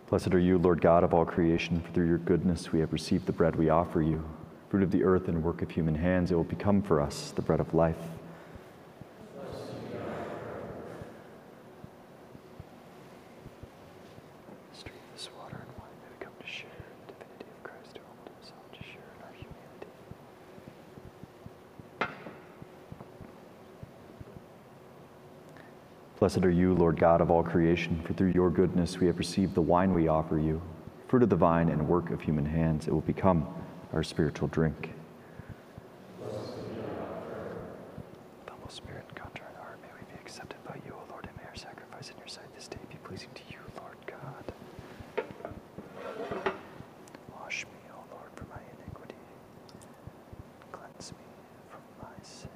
Blessed are you, Lord God of all creation, for through your goodness we have received the bread we offer you. Fruit of the earth and work of human hands, it will become for us the bread of life. Stream of this water and wine, may we come to share the divinity of Christ, who humbled himself to share in our humanity. Blessed are you, Lord God of all creation, for through your goodness we have received the wine we offer you. Fruit of the vine and work of human hands, it will become our spiritual drink. Humble spirit and contrite heart, may we be accepted by you, O Lord, and may our sacrifice in your sight this day be pleasing to you, Lord God. Wash me, O Lord, from my iniquity. Cleanse me from my sin.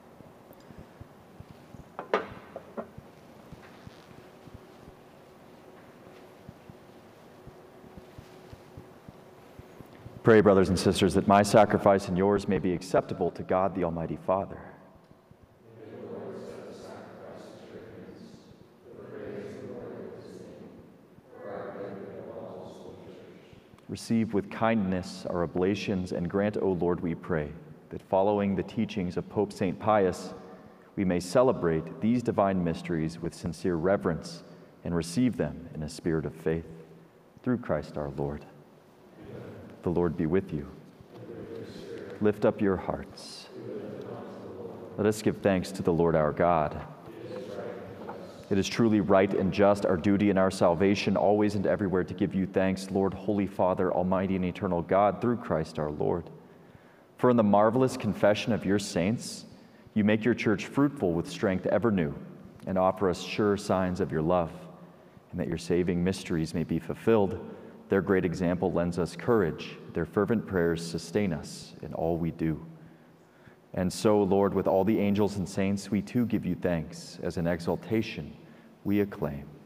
Pray, brothers and sisters, that my sacrifice and yours may be acceptable to God the Almighty Father. May the Lord accept the sacrifice of your hands, for the praise and glory of his name, for our good and of all his holy church. Receive with kindness our oblations, and grant, O Lord, we pray, that following the teachings of Pope St. Pius, we may celebrate these divine mysteries with sincere reverence and receive them in a spirit of faith. Through Christ our Lord. The Lord be with you. Lift up your hearts. Let us give thanks to the Lord our God. It is truly right and just, our duty and our salvation, always and everywhere to give you thanks, Lord, Holy Father, Almighty and eternal God, through Christ our Lord. For in the marvelous confession of your saints, you make your church fruitful with strength ever new, and offer us sure signs of your love, and that your saving mysteries may be fulfilled. Their great example lends us courage. Their fervent prayers sustain us in all we do. And so, Lord, with all the angels and saints, we too give you thanks. As an exaltation, we acclaim.